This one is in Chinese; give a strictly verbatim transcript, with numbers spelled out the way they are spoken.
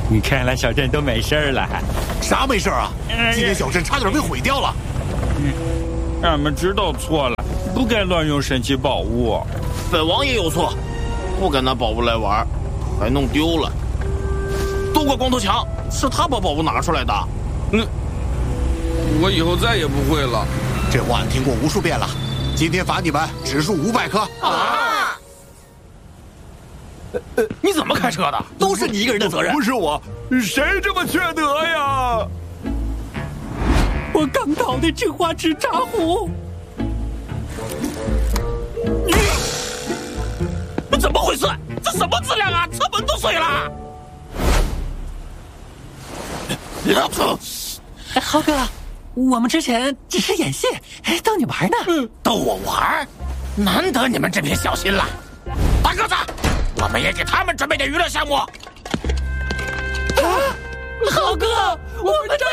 你看来小镇都没事了。 啥没事啊？今天小镇差点被毁掉了。 嗯，俺们知道错了，不该乱用神奇宝物。 本王也有错，不该拿宝物来玩，还弄丢了。都怪光头强，是他把宝物拿出来的。 嗯，我以后再也不会了。 这话听过无数遍了。今天罚你们植树五百棵。 啊！呃，你怎么开车的？都是你一个人的责任。 不是我，谁这么缺德呀？ 我刚倒的这花枝茶壶。 你怎么回事？这什么质量啊？车门都碎了！ 浩哥，我们之前只是演戏，逗你玩呢。 嗯，逗我玩？难得你们这边小心了。大个子，我们也给他们准备点娱乐项目。 啊，浩哥，我们的